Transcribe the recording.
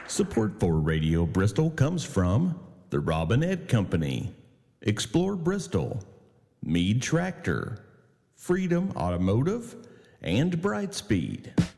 Support for Radio Bristol comes from the Robin Ed Company, Explore Bristol, Mead Tractor, Freedom Automotive, and Brightspeed.